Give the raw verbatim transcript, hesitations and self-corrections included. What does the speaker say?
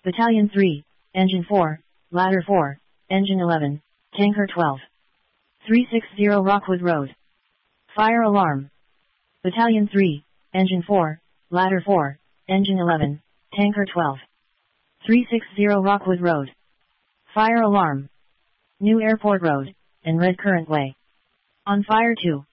Battalion three, Engine four, Ladder four, Engine eleven, Tanker twelve. three sixty Rockwood Road. Fire alarm. Battalion three, Engine four, Ladder four, Engine eleven, Tanker twelve. three sixty Rockwood Road. Fire alarm. New Airport Road, and Red Current Way. On fire two.